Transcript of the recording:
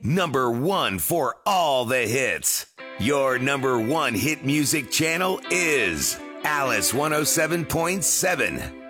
number one for all the hits. Your number one hit music channel is Alice 107.7.